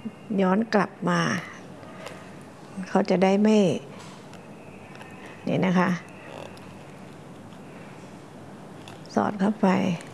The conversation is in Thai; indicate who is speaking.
Speaker 1: ย้อนกลับมาเขาจะได้ไม่นี่นะคะสอดเข้าไป